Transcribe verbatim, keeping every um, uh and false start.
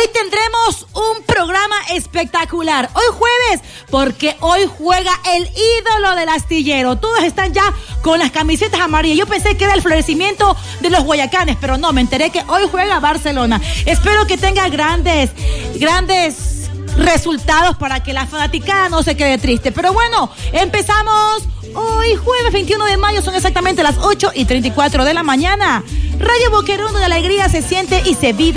tendremos un programa espectacular. Hoy jueves, porque hoy juega el ídolo del astillero. Todos están ya con las camisetas amarillas. Yo pensé que era el florecimiento de los guayacanes, pero no, me enteré que hoy juega Barcelona. Espero que tenga grandes, grandes resultados para que la fanaticada no se quede triste. Pero bueno, empezamos hoy jueves veintiuno de mayo, son exactamente las ocho y treinta y cuatro de la mañana. Radio Boquerón, donde la alegría se siente y se vive.